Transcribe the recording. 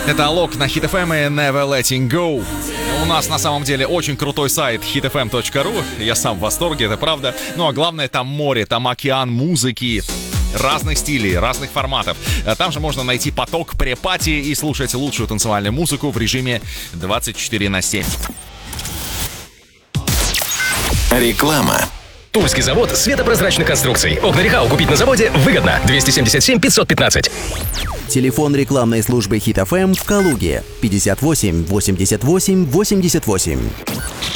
Это Алок на Hit FM и Never Letting Go. У нас на самом деле очень крутой сайт hitfm.ru. Я сам в восторге, это правда. Ну а главное, там море, там океан музыки. Разных стилей, разных форматов. Там же можно найти поток препати и слушать лучшую танцевальную музыку в режиме 24/7. Реклама. Тульский завод светопрозрачных конструкций. Окна Рехау купить на заводе выгодно. 277 515. Телефон рекламной службы Hit FM в Калуге 58 88 88.